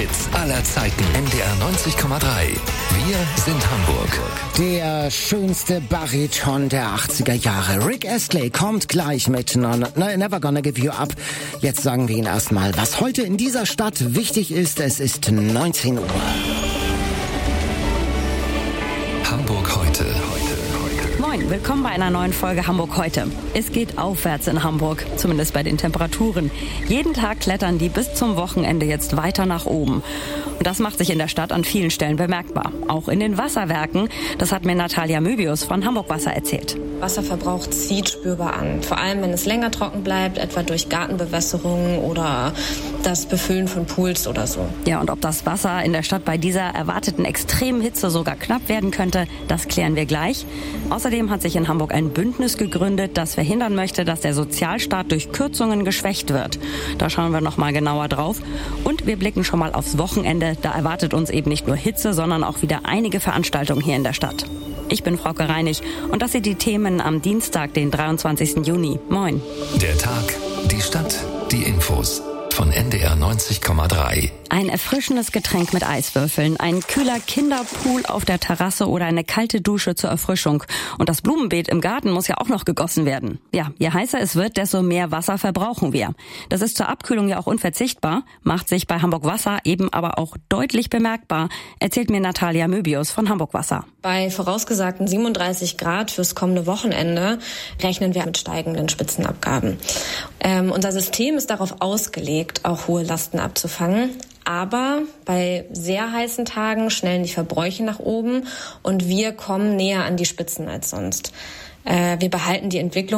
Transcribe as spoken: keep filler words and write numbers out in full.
Hits aller Zeiten. N D R neunzig Komma drei. Wir sind Hamburg. Der schönste Bariton der achtziger Jahre. Rick Astley kommt gleich mit Never Gonna Give You Up. Jetzt sagen wir Ihnen erstmal, was heute in dieser Stadt wichtig ist. Es ist neunzehn Uhr. Hamburg heute. Moin, willkommen bei einer neuen Folge Hamburg heute. Es geht aufwärts in Hamburg, zumindest bei den Temperaturen. Jeden Tag klettern die bis zum Wochenende jetzt weiter nach oben. Und das macht sich in der Stadt an vielen Stellen bemerkbar. Auch in den Wasserwerken. Das hat mir Natalia Möbius von Hamburg Wasser erzählt. Wasserverbrauch zieht spürbar an. Vor allem, wenn es länger trocken bleibt, etwa durch Gartenbewässerung oder das Befüllen von Pools oder so. Ja, und ob das Wasser in der Stadt bei dieser erwarteten extremen Hitze sogar knapp werden könnte, das klären wir gleich. Außerdem hat sich in Hamburg ein Bündnis gegründet, das verhindern möchte, dass der Sozialstaat durch Kürzungen geschwächt wird. Da schauen wir noch mal genauer drauf. Und wir blicken schon mal aufs Wochenende. Da erwartet uns eben nicht nur Hitze, sondern auch wieder einige Veranstaltungen hier in der Stadt. Ich bin Frauke Reinig und das sind die Themen am Dienstag, den dreiundzwanzigsten Juni. Moin. Der Tag, die Stadt, die Infos. Von N D R neunzig Komma drei. Ein erfrischendes Getränk mit Eiswürfeln, ein kühler Kinderpool auf der Terrasse oder eine kalte Dusche zur Erfrischung. Und das Blumenbeet im Garten muss ja auch noch gegossen werden. Ja, je heißer es wird, desto mehr Wasser verbrauchen wir. Das ist zur Abkühlung ja auch unverzichtbar, macht sich bei Hamburg Wasser eben aber auch deutlich bemerkbar, erzählt mir Natalia Möbius von Hamburg Wasser. Bei vorausgesagten siebenunddreißig Grad fürs kommende Wochenende rechnen wir mit steigenden Spitzenabgaben. Ähm, unser System ist darauf ausgelegt, auch hohe Lasten abzufangen. Aber bei sehr heißen Tagen schnellen die Verbräuche nach oben und wir kommen näher an die Spitzen als sonst. Äh, wir behalten die Entwicklung